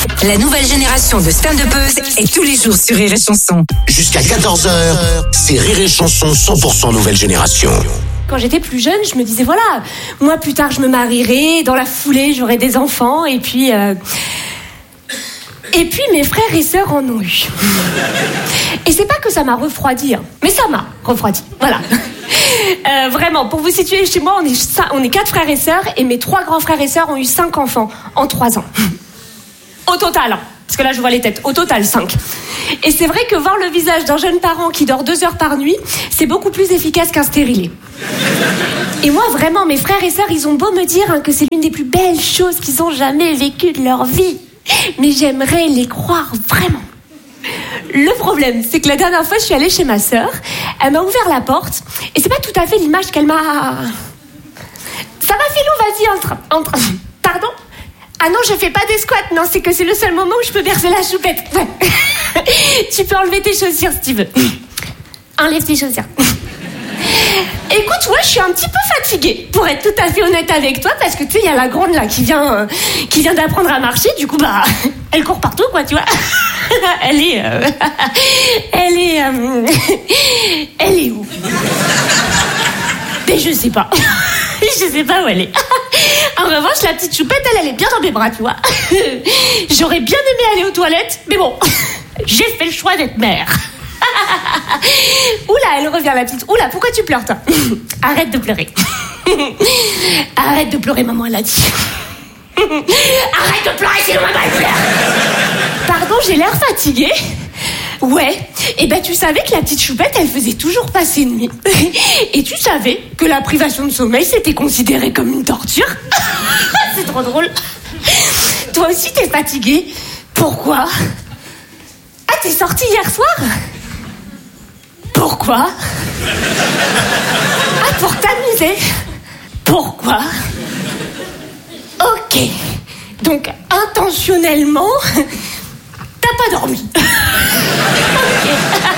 La nouvelle génération de stand-uppeuses est tous les jours sur Rire et Chanson. Jusqu'à 14h, c'est Rire et Chanson 100% nouvelle génération. Quand j'étais plus jeune, je me disais, voilà, moi plus tard je me marierai, dans la foulée j'aurai des enfants, et puis mes frères et sœurs en ont eu. Et c'est pas que ça m'a refroidi, hein, mais ça m'a refroidi, voilà. Vraiment, pour vous situer, chez moi, on est 4 frères et sœurs, et mes 3 grands frères et sœurs ont eu 5 enfants en 3 ans. Au total, hein, parce que là je vois les têtes, au total 5. Et c'est vrai que voir le visage d'un jeune parent qui dort 2 heures par nuit, c'est beaucoup plus efficace qu'un stérilet. Et moi vraiment, mes frères et sœurs, ils ont beau me dire que c'est l'une des plus belles choses qu'ils ont jamais vécues de leur vie, mais j'aimerais les croire vraiment. Le problème, c'est que la dernière fois je suis allée chez ma sœur, elle m'a ouvert la porte, et c'est pas tout à fait l'image qu'elle m'a... Ça va Philou, vas-y, entre... Pardon ? Ah non, je fais pas des squats, non, c'est que c'est le seul moment où je peux bercer la choupette. Ouais. Tu peux enlever tes chaussures si tu veux. Enlève tes chaussures. Écoute, ouais, je suis un petit peu fatiguée, pour être tout à fait honnête avec toi, parce que tu sais, il y a la grande là qui vient d'apprendre à marcher, du coup, elle court partout, quoi, tu vois. Elle est où? Mais je sais pas. Je sais pas où elle est. En revanche, la petite choupette, elle est bien dans mes bras, tu vois. J'aurais bien aimé aller aux toilettes, mais bon, j'ai fait le choix d'être mère. Oula, elle revient la petite. Oula, pourquoi tu pleures, toi? Arrête de pleurer. Arrête de pleurer, maman, elle a dit. Arrête de pleurer, sinon maman, elle pleure. Pardon, j'ai l'air fatiguée? Ouais, et tu savais que la petite choupette, elle faisait toujours passer de nuit. Et tu savais que la privation de sommeil, c'était considéré comme une torture. C'est trop drôle. Toi aussi, t'es fatiguée. Pourquoi? Ah, t'es sortie hier soir? Pourquoi? Ah, pour t'amuser. Pourquoi? Ok. Donc, intentionnellement... T'as pas dormi. Okay.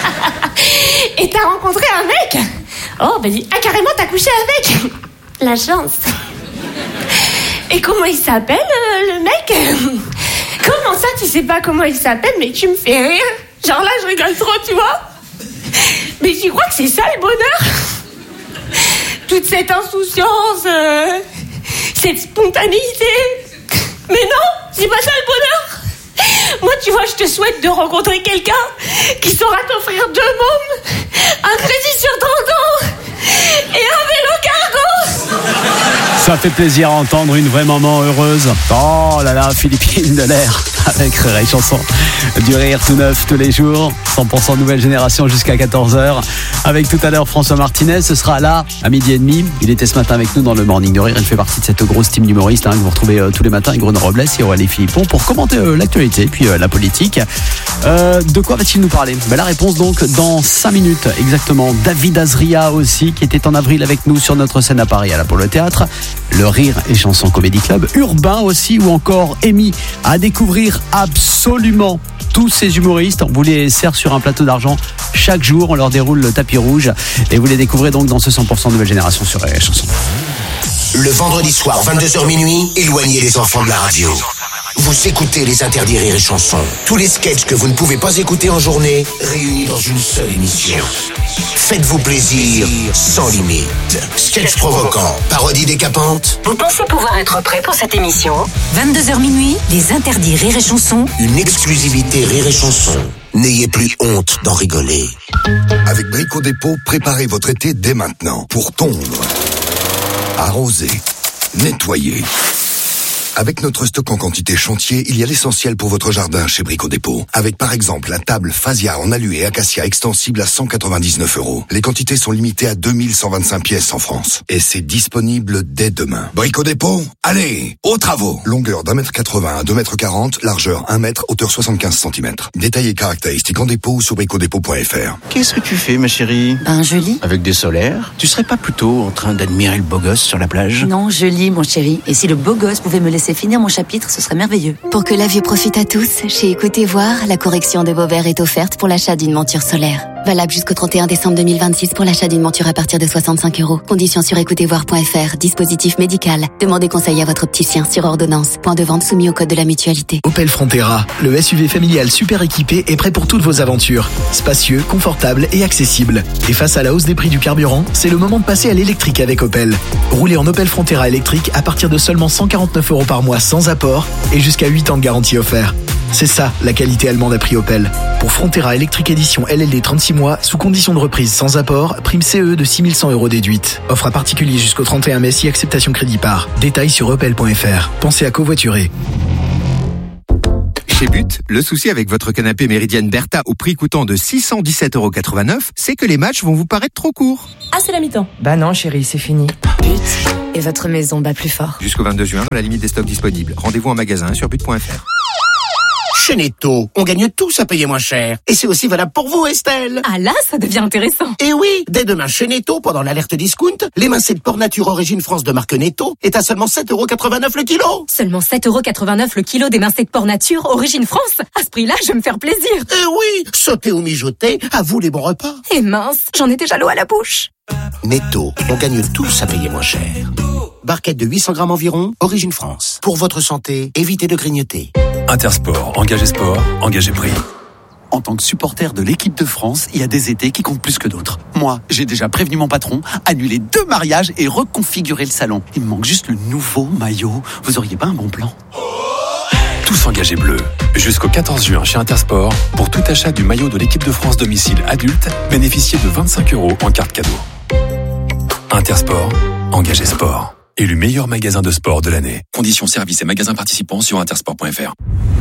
Et t'as rencontré un mec? Oh, carrément, t'as couché avec? La chance. Et comment il s'appelle, le mec? Comment ça, tu sais pas comment il s'appelle? Mais tu me fais rire. Genre là, je rigole trop, tu vois. Mais tu crois que c'est ça, le bonheur? Toute cette insouciance, cette spontanéité. Mais non, c'est pas ça, le bonheur. Moi, tu vois, je te souhaite de rencontrer quelqu'un qui saura t'offrir 2 mômes, un crédit sur 30 ans et un vélo cargo. Ça fait plaisir à entendre une vraie maman heureuse. Oh là là, Philippine de l'air avec Rire et Chanson. Du rire tout neuf tous les jours. 100% nouvelle génération jusqu'à 14h. Avec tout à l'heure François Martinez, ce sera là à 12h30. Il était ce matin avec nous dans le Morning de Rire. Il fait partie de cette grosse team d'humoristes que vous retrouvez tous les matins avec Bruno Robles et Aurélie Philippon pour commenter l'actualité puis la politique. De quoi va-t-il nous parler? La réponse donc dans 5 minutes exactement. David Azria aussi qui était en avril avec nous sur notre scène à Paris à l'Apollo Théâtre. Le Rire et Chanson Comedy Club. Urbain aussi ou encore Amy à découvrir absolument tous ces humoristes. On vous les sert sur un plateau d'argent chaque jour. On leur déroule le tapis rouge et vous les découvrez donc dans ce 100% nouvelle génération sur Rire et Chanson. Le vendredi soir, 22h minuit, éloignez les enfants de la radio. Vous écoutez les interdits Rire et Chanson. Tous les sketchs que vous ne pouvez pas écouter en journée, réunis dans une seule émission. Faites-vous plaisir sans limite. Sketchs provoquants, parodies décapantes. Vous pensez pouvoir être prêt pour cette émission? 22h minuit, les interdits Rire et Chanson. Une exclusivité Rire et Chanson. N'ayez plus honte d'en rigoler. Avec Brico Dépôt, préparez votre été dès maintenant pour tondre, arroser, nettoyer. Avec notre stock en quantité chantier, il y a l'essentiel pour votre jardin chez Brico Dépôt. Avec par exemple la table Phasia en alu et acacia extensible à 199 €. Les quantités sont limitées à 2125 pièces en France. Et c'est disponible dès demain. Brico Dépôt, allez, aux travaux. Longueur d'1,80 m à 2,40 m, largeur 1 m, hauteur 75 cm. Détails et caractéristiques en dépôt ou sur bricodépôt.fr. Qu'est-ce que tu fais, ma chérie? Je lis. Avec des solaires? Tu serais pas plutôt en train d'admirer le beau gosse sur la plage? Non, je lis, mon chéri. Et si le beau gosse pouvait me laisser finir mon chapitre, ce serait merveilleux. Pour que la vue profite à tous, chez Écoutez Voir, la correction de vos verres est offerte pour l'achat d'une monture solaire. Valable jusqu'au 31 décembre 2026 pour l'achat d'une monture à partir de 65 €. Conditions sur écoutezvoir.fr. Dispositif médical. Demandez conseil à votre opticien sur ordonnance. Point de vente soumis au code de la mutualité. Opel Frontera, le SUV familial super équipé est prêt pour toutes vos aventures. Spacieux, confortable et accessible. Et face à la hausse des prix du carburant, c'est le moment de passer à l'électrique avec Opel. Roulez en Opel Frontera électrique à partir de seulement 149 € par mois sans apport et jusqu'à 8 ans de garantie offert. C'est ça, la qualité allemande à prix Opel. Pour Frontera électrique édition LLD 36 mois, sous condition de reprise sans apport, prime CE de 6 100 € déduite. Offre à particulier jusqu'au 31 mai si acceptation crédit par. Détails sur opel.fr. Pensez à covoiturer. Chez But, le souci avec votre canapé Méridienne Bertha au prix coûtant de 617,89 €, c'est que les matchs vont vous paraître trop courts. Ah, c'est la mi-temps. Bah non, chérie, c'est fini. But, et votre maison bat plus fort. Jusqu'au 22 juin, dans la limite des stocks disponibles. Rendez-vous en magasin sur but.fr. Chez Netto, on gagne tous à payer moins cher. Et c'est aussi valable pour vous, Estelle. Ah là, ça devient intéressant. Et oui, dès demain chez Netto, pendant l'alerte discount, l'émincé de porc nature origine France de marque Netto est à seulement 7,89 € le kilo. Seulement 7,89 € le kilo d'émincé de porc nature origine France. À ce prix-là, je vais me faire plaisir. Et oui, sauter ou mijoter, à vous les bons repas. Et mince, j'en ai déjà l'eau à la bouche. Netto, on gagne tous à payer moins cher. Barquette de 800 grammes environ, origine France. Pour votre santé, évitez de grignoter. Intersport, engagez sport, engagez prix. En tant que supporter de l'équipe de France, il y a des étés qui comptent plus que d'autres. Moi, j'ai déjà prévenu mon patron, annulé 2 mariages et reconfiguré le salon. Il me manque juste le nouveau maillot. Vous auriez pas un bon plan ? Tous engagés bleus. Jusqu'au 14 juin chez Intersport, pour tout achat du maillot de l'équipe de France domicile adulte, bénéficiez de 25 € en carte cadeau. Intersport, engagez sport. Élu meilleur magasin de sport de l'année. Conditions services et magasins participants sur intersport.fr.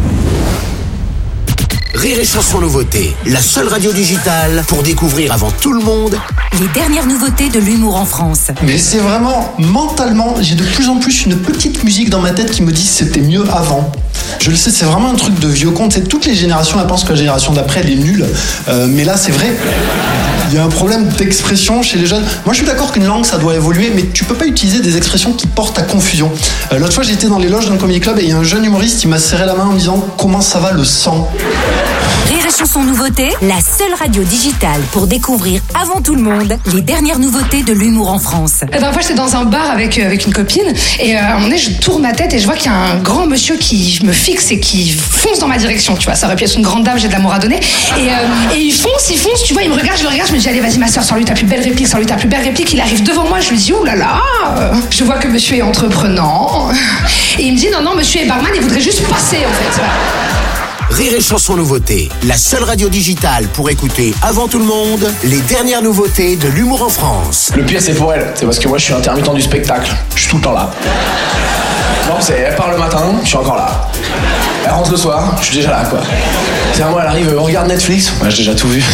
Rire et Chanson nouveauté, la seule radio digitale pour découvrir avant tout le monde les dernières nouveautés de l'humour en France. Mais c'est vraiment, mentalement, j'ai de plus en plus une petite musique dans ma tête qui me dit c'était mieux avant. Je le sais, c'est vraiment un truc de vieux conte. C'est toutes les générations, elles pensent que la génération d'après, elle est nulle. Mais là, c'est vrai. Il y a un problème d'expression chez les jeunes. Moi, je suis d'accord qu'une langue, ça doit évoluer, mais tu peux pas utiliser des expressions qui portent à confusion. L'autre fois, j'étais dans les loges d'un comedy club et il y a un jeune humoriste qui m'a serré la main en me disant « Comment ça va le sang ?» Rire et Chanson nouveauté, la seule radio digitale pour découvrir avant tout le monde les dernières nouveautés de l'humour en France. La dernière fois, j'étais dans un bar avec une copine et à un moment donné, je tourne ma tête et je vois qu'il y a un grand monsieur qui me fixe et qui fonce dans ma direction, tu vois. Ça aurait pu être une grande dame, j'ai de l'amour à donner. Et il fonce, tu vois, il me regarde, je le regarde, je me dis allez, vas-y ma soeur, sors-lui ta plus belle réplique, sors-lui ta plus belle réplique. Il arrive devant moi, je lui dis oh là là, je vois que monsieur est entreprenant. Et il me dit non, monsieur est barman, il voudrait juste passer en fait. Voilà. Rire et Chanson nouveauté, la seule radio digitale pour écouter avant tout le monde les dernières nouveautés de l'humour en France. Le pire c'est pour elle, c'est parce que moi je suis intermittent du spectacle, je suis tout le temps là. Non, elle part le matin, je suis encore là. Elle rentre le soir, je suis déjà là quoi. C'est à moi, elle arrive, on regarde Netflix, moi j'ai déjà tout vu.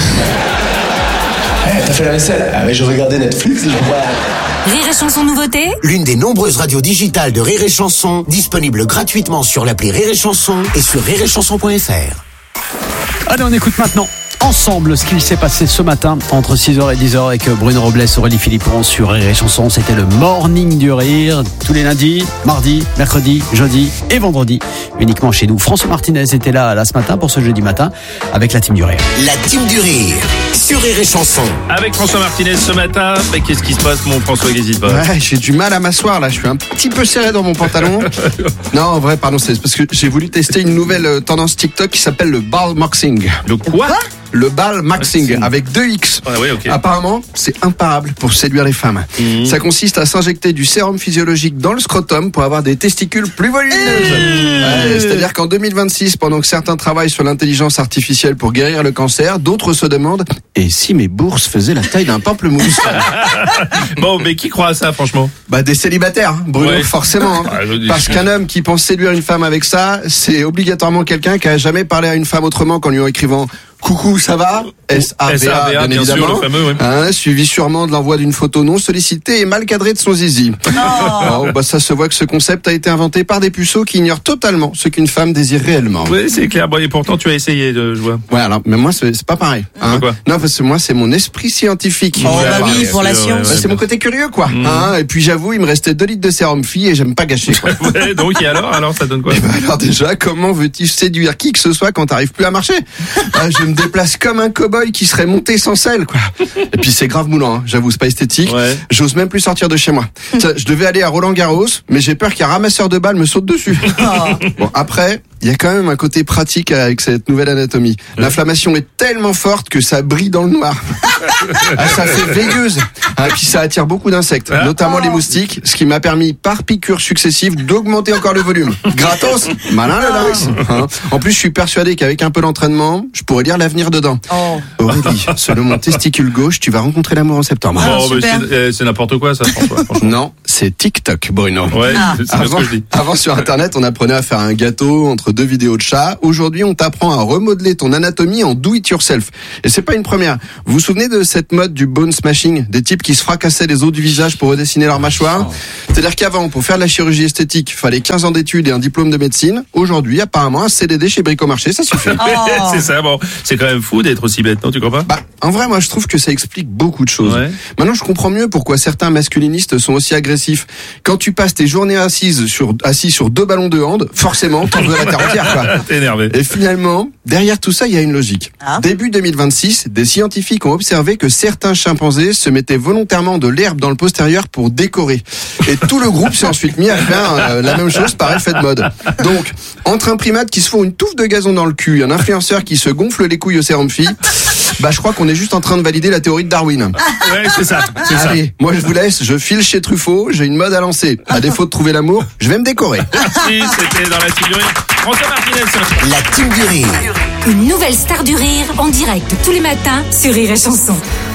T'as fait la vaisselle? Ah mais je regardais Netflix et je vois... Rire et Chanson nouveauté, l'une des nombreuses radios digitales de Rire et Chanson, disponible gratuitement sur l'appli Rire et Chanson et sur rireetchanson.fr. Allez, on écoute maintenant ensemble ce qu'il s'est passé ce matin entre 6h et 10h avec Bruno Robles, Aurélie Philippon sur Rire et Chanson. C'était le Morning du Rire, tous les lundis, mardi, mercredi, jeudi et vendredi, uniquement chez nous. François Martinez était là ce matin pour ce jeudi matin avec la Team du Rire. La Team du Rire sur Rire et Chanson. Avec François Martinez ce matin, mais qu'est-ce qui se passe mon François, n'hésite pas. Ouais, j'ai du mal à m'asseoir là, je suis un petit peu serré dans mon pantalon. Non, en vrai, pardon, c'est parce que j'ai voulu tester une nouvelle tendance TikTok qui s'appelle le ball maxing. Le quoi? Le ball maxing avec 2 X. Ah ouais, okay. Apparemment, c'est imparable pour séduire les femmes. Ça consiste à s'injecter du sérum physiologique dans le scrotum pour avoir des testicules plus volumineuses. C'est-à-dire qu'en 2026, pendant que certains travaillent sur l'intelligence artificielle pour guérir le cancer, d'autres se demandent « Et si mes bourses faisaient la taille d'un pamplemousse ?» Bon, mais qui croit à ça, franchement? Bah des célibataires, hein, Bruno, ouais. Forcément. Hein. Parce qu'un homme qui pense séduire une femme avec ça, c'est obligatoirement quelqu'un qui a jamais parlé à une femme autrement qu'en lui écrivant coucou, ça va? S-A-V-A, bien évidemment. Sûr, le fameux, oui. Suivi sûrement de l'envoi d'une photo non sollicitée et mal cadrée de son zizi. Alors, ça se voit que ce concept a été inventé par des puceaux qui ignorent totalement ce qu'une femme désire réellement. Oui, c'est clair. Bon, et pourtant, tu as essayé de jouer. Ouais, alors, mais moi, c'est pas pareil. Hein. Quoi? Non, parce que moi, c'est mon esprit scientifique. Oh, bah oui, pour la science. C'est mon côté curieux, quoi. Et puis, j'avoue, il me restait 2 litres de sérum fille et j'aime pas gâcher, quoi. Ouais, donc, et alors, ça donne quoi? Alors, déjà, comment veux-tu séduire qui que ce soit quand t'arrives plus à marcher? Je me me déplace comme un cow-boy qui serait monté sans selle, quoi. Et puis c'est grave moulant, hein. J'avoue, c'est pas esthétique. Ouais. J'ose même plus sortir de chez moi. Je devais aller à Roland-Garros, mais j'ai peur qu'un ramasseur de balles me saute dessus. Bon, après, il y a quand même un côté pratique avec cette nouvelle anatomie. L'inflammation est tellement forte que ça brille dans le noir. Ça fait veilleuse. Puis ça attire beaucoup d'insectes, notamment les moustiques, ce qui m'a permis, par piqûres successives, d'augmenter encore le volume. Gratos, malin le lynx. En plus, je suis persuadé qu'avec un peu d'entraînement, je pourrais lire l'avenir dedans. Aurélie, selon mon testicule gauche, tu vas rencontrer l'amour en septembre. C'est n'importe quoi ça, François. Non, c'est TikTok, Bruno. Ouais, c'est bien ce que je dis. Avant, sur Internet, on apprenait à faire un gâteau entre 2 vidéos de chat. Aujourd'hui, on t'apprend à remodeler ton anatomie en do it yourself. Et c'est pas une première. Vous vous souvenez de cette mode du bone smashing, des types qui se fracassaient les os du visage pour redessiner leur mâchoire? C'est-à-dire qu'avant, pour faire de la chirurgie esthétique, il fallait 15 ans d'études et un diplôme de médecine. Aujourd'hui, apparemment, un CDD chez Bricomarché, ça suffit. C'est ça, bon. C'est quand même fou d'être aussi bête, non, tu crois pas? En vrai, moi, je trouve que ça explique beaucoup de choses. Ouais. Maintenant, je comprends mieux pourquoi certains masculinistes sont aussi agressifs. Quand tu passes tes journées assis sur 2 ballons de hand, forcément, t'en veux la terre entière, quoi. T'es énervé. Et finalement, derrière tout ça, il y a une logique. Début 2026, des scientifiques ont observé que certains chimpanzés se mettaient volontairement de l'herbe dans le postérieur pour décorer. Et tout le groupe s'est ensuite mis à faire la même chose par effet de mode. Donc, entre un primate qui se fout une touffe de gazon dans le cul et un influenceur qui se gonfle les couilles au sérum phi, je crois qu'on est juste en train de valider la théorie de Darwin. Ouais, c'est ça. Allez, moi je vous laisse, je file chez Truffaut, j'ai une mode à lancer. À défaut de trouver l'amour, je vais me décorer. Merci, c'était dans la team du rire. François Martinez. La team du rire. Une nouvelle star du rire en direct tous les matins sur Rire et Chanson.